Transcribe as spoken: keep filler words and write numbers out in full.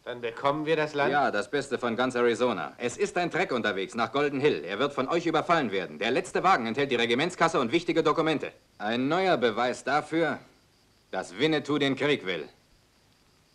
Dann bekommen wir das Land? Ja, das Beste von ganz Arizona. Es ist ein Treck unterwegs nach Golden Hill. Er wird von euch überfallen werden. Der letzte Wagen enthält die Regimentskasse und wichtige Dokumente. Ein neuer Beweis dafür, dass Winnetou den Krieg will.